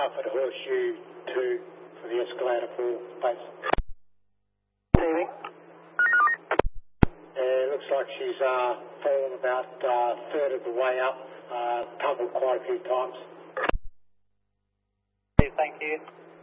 for the horseshoe 2 for the escalator 4 base. Receiving. Looks like she's fallen about a third of the way up, tumbled quite a few times. Thank you.